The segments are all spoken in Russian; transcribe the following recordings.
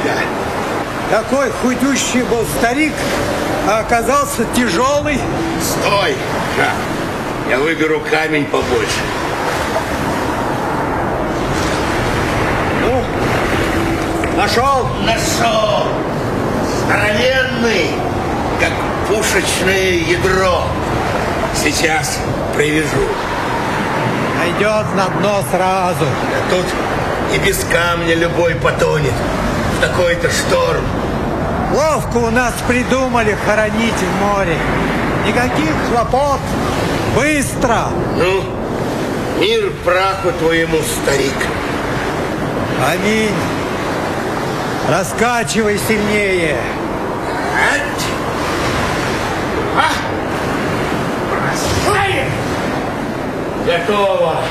тебя. Такой худющий был старик, а оказался тяжелый. Стой, Жак. Я выберу камень побольше. Ну, нашел? Нашел. Здоровенный, как пушечное ядро. Сейчас привяжу. Найдет на дно сразу. А тут и без камня любой потонет. В такой-то шторм. Ловко у нас придумали хоронить в море. Никаких хлопот. Быстро. Ну, мир праху твоему, старик. Аминь. Раскачивай сильнее. Бросаем. Готово.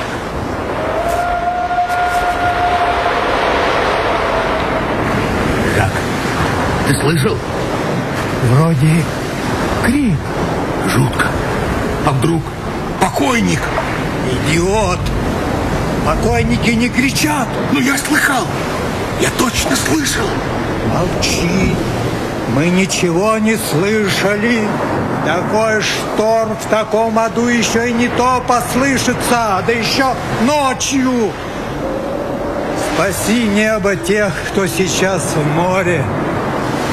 Жак, ты слышал? Вроде крик. Жутко. А вдруг покойник? Идиот. Покойники не кричат. Ну, я слыхал. Я точно слышал. Молчи. Мы ничего не слышали. Такой шторм в таком аду еще и не то послышится, да еще ночью. Спаси небо тех, кто сейчас в море.